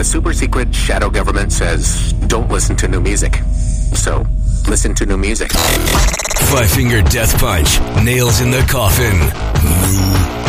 super secret shadow government says don't listen to new music. So, listen to new music. Five Finger Death Punch. Nails in the coffin. New